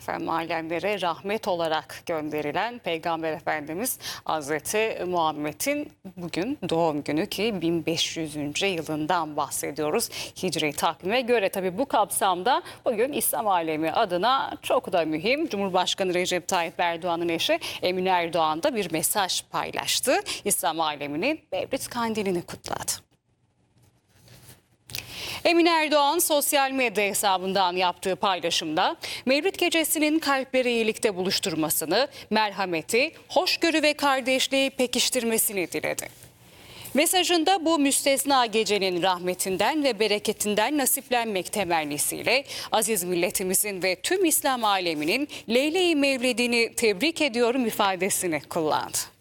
Efendim, alemlere rahmet olarak gönderilen Peygamber Efendimiz Hazreti Muhammed'in bugün doğum günü ki 1500. yılından bahsediyoruz. Hicri takvime göre tabii bu kapsamda bugün İslam alemi adına çok da mühim. Cumhurbaşkanı Recep Tayyip Erdoğan'ın eşi Emine Erdoğan da bir mesaj paylaştı. İslam aleminin Mevlid Kandilini kutladı. Emine Erdoğan sosyal medya hesabından yaptığı paylaşımda Mevlid gecesinin kalpleri iyilikte buluşturmasını, merhameti, hoşgörü ve kardeşliği pekiştirmesini diledi. Mesajında bu müstesna gecenin rahmetinden ve bereketinden nasiplenmek temennisiyle aziz milletimizin ve tüm İslam aleminin Leyle-i Mevlidini tebrik ediyorum ifadesini kullandı.